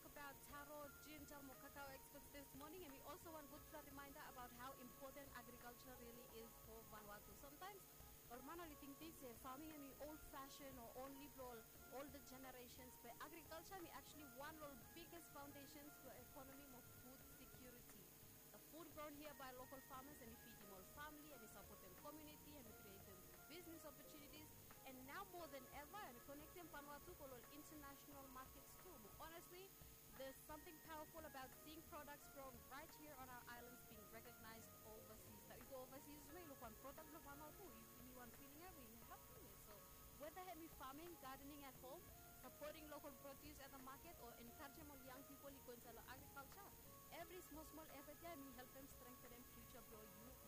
about taro, ginger, mo cacao exports this morning, and we also want good reminder about how important agriculture really is for Vanuatu. Sometimes, Ormano think this farming and old-fashioned or old liberal, older generations, but agriculture is actually one of the biggest foundations for economy of food security. The food grown here by local farmers and we feed them all family and we support them community and we create them business opportunities. And now more than ever, and connecting Vanuatu to all international markets too. Honestly, there's something powerful about seeing products grown right here on our islands being recognized overseas. Now, you go overseas, you look one product of Vanuatu, you anyone feeling every happy. So, whether it be farming, gardening at home, supporting local produce at the market, or encouraging more young people who go into agriculture, every small effort here may help them strengthen and future grow you